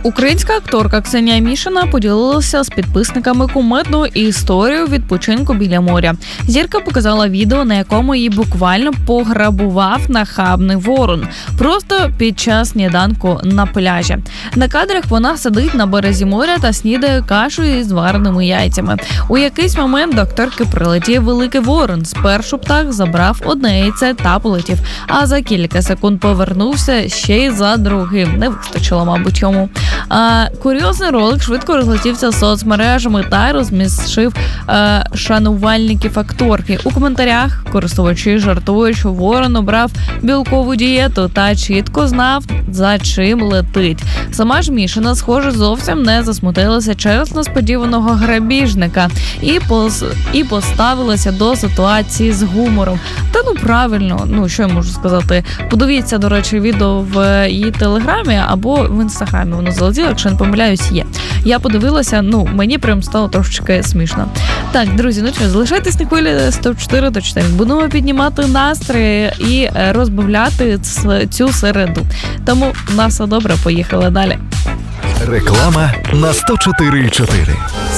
Українська акторка Ксенія Мішина поділилася з підписниками кумедною історією відпочинку біля моря. Зірка показала відео, на якому її буквально пограбував нахабний ворон. Просто під час сніданку на пляжі. На кадрах вона сидить на березі моря та снідає кашею із вареними яйцями. У якийсь момент до акторки прилетів великий ворон. Спершу птах забрав одне яйце та полетів, а за кілька секунд повернувся ще й за другим. Не вистачило, мабуть, йому. Курйозний ролик швидко розлетівся соцмережами та розсмішив шанувальників акторки. У коментарях користувачі жартують, що ворон обрав білкову дієту та чітко знав, за чим летить. Сама ж Мішина, схоже, зовсім не засмутилася через несподіваного грабіжника і поставилася до ситуації з гумором. Та правильно, що я можу сказати. Подивіться, до речі, відео в її телеграмі або в інстаграмі. Воно залетіло, якщо не помиляюсь, є. Я подивилася, мені прям стало трошечки смішно. Так, друзі, залишайтесь на хвилі 104.4. Будемо піднімати настрій і розбавляти цю середу. Тому на все добре, поїхали далі. Реклама на 104.4.